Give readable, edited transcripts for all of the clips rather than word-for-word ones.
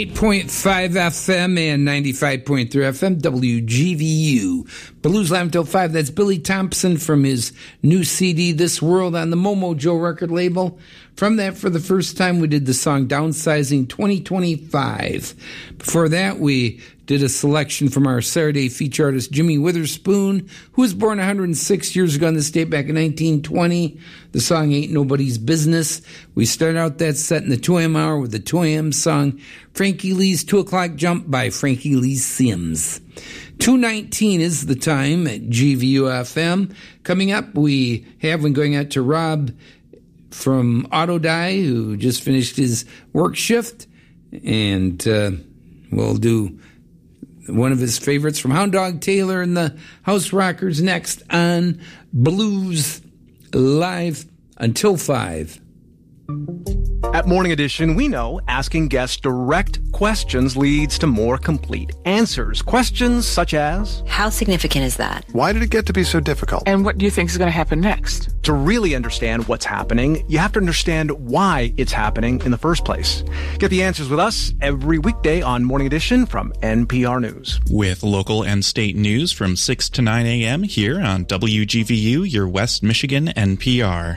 8.5 FM and 95.3 FM, WGVU. Blues Live until 5. That's Billy Thompson from his new CD, This World, on the Momo Joe record label. From that, for the first time, we did the song Downsizing 2025. Before that, we did a selection from our Saturday feature artist, Jimmy Witherspoon, who was born 106 years ago in this state back in 1920. The song Ain't Nobody's Business. We started out that set in the 2 a.m. hour with the 2 a.m. song, Frankie Lee's 2 o'clock Jump by Frankie Lee Sims. 2:19 is the time at GVU-FM. Coming up, we have one going out to Rob from Autodie, who just finished his work shift, and we'll do one of his favorites from Hound Dog Taylor and the House Rockers next on Blues Live until 5. At Morning Edition, we know asking guests direct questions leads to more complete answers. Questions such as, how significant is that? Why did it get to be so difficult? And what do you think is going to happen next? To really understand what's happening, you have to understand why it's happening in the first place. Get the answers with us every weekday on Morning Edition from NPR News. With local and state news from 6 to 9 a.m. here on WGVU, your West Michigan NPR.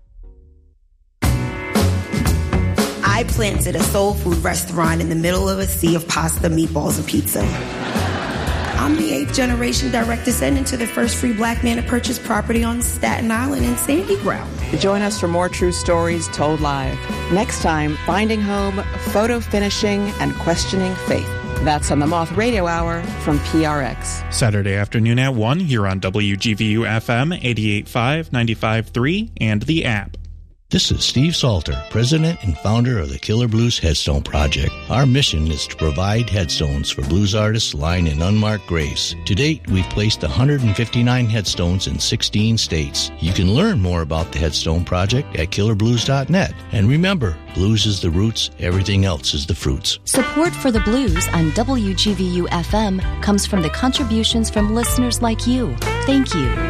I planted a soul food restaurant in the middle of a sea of pasta, meatballs, and pizza. I'm the 8th generation direct descendant to the first free black man to purchase property on Staten Island and Sandy Ground. Join us for more true stories told live. Next time, Finding Home, Photo Finishing, and Questioning Faith. That's on the Moth Radio Hour from PRX. Saturday afternoon at 1 here on WGVU-FM 88.5, 95.3, and the app. This is Steve Salter, president and founder of the Killer Blues Headstone Project. Our mission is to provide headstones for blues artists lying in unmarked graves. To date, we've placed 159 headstones in 16 states. You can learn more about the Headstone Project at killerblues.net. And remember, blues is the roots, everything else is the fruits. Support for the blues on WGVU-FM comes from the contributions from listeners like you. Thank you.